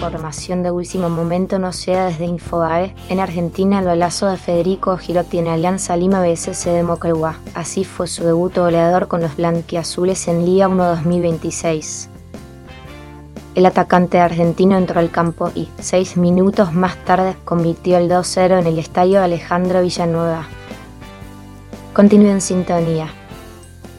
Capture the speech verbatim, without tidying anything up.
información de último momento nos llega desde Infobae. En Argentina, el golazo de Federico Girotti en Alianza Lima B S C de Moquegua. Así fue su debut goleador con los blanquiazules en Liga uno dos mil veintiséis. El atacante argentino entró al campo y, seis minutos más tarde, convirtió el dos cero en el estadio Alejandro Villanueva. Continúe en sintonía.